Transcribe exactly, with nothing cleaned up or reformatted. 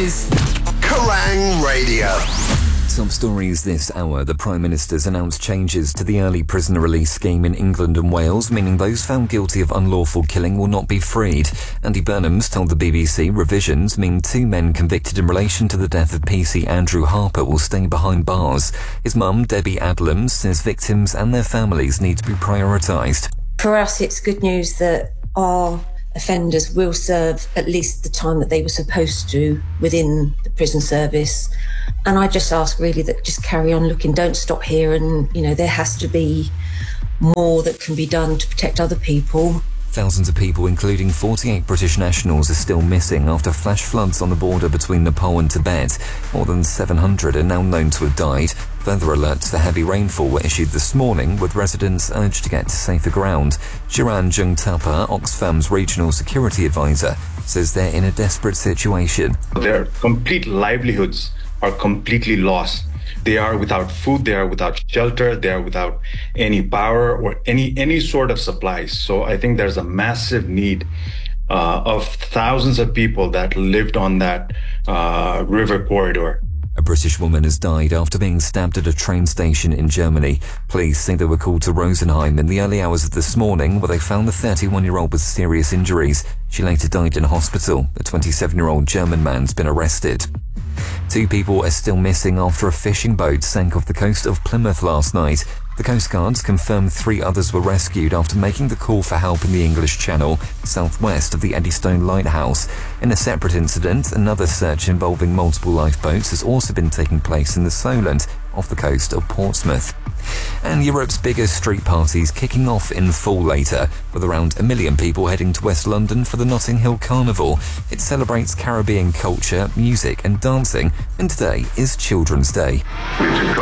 is Kerrang Radio! Top stories this hour. The Prime Minister's announced changes to the early prisoner release scheme in England and Wales, meaning those found guilty of unlawful killing will not be freed. Andy Burnham's told the B B C revisions mean two men convicted in relation to the death of P C Andrew Harper will stay behind bars. His mum, Debbie Adlam, says victims and their families need to be prioritised. For us, it's good news that our offenders will serve at least the time that they were supposed to within the prison service. And I just ask really that just carry on looking, don't stop here. And, you know, there has to be more that can be done to protect other people. Thousands of people, including forty-eight British nationals, are still missing after flash floods on the border between Nepal and Tibet. More than seven hundred are now known to have died. Further alerts for heavy rainfall were issued this morning, with residents urged to get to safer ground. Shiran Jungtapa, Oxfam's regional security advisor, says they're in a desperate situation. Their complete livelihoods are completely lost. They are without food, they are without shelter, they are without any power or any any sort of supplies. So I think there's a massive need uh, of thousands of people that lived on that uh, river corridor. A British woman has died after being stabbed at a train station in Germany. Police say they were called to Rosenheim in the early hours of this morning, where they found the thirty-one-year-old with serious injuries. She later died in hospital. The twenty-seven-year-old German man's been arrested. Two people are still missing after a fishing boat sank off the coast of Plymouth last night. The Coast Guards confirmed three others were rescued after making the call for help in the English Channel, southwest of the Eddystone Lighthouse. In a separate incident, another search involving multiple lifeboats has also been taking place in the Solent, off the coast of Portsmouth. And Europe's biggest street parties kicking off in full later, with around a million people heading to West London for the Notting Hill Carnival. It celebrates Caribbean culture, music and dancing, and today is Children's Day.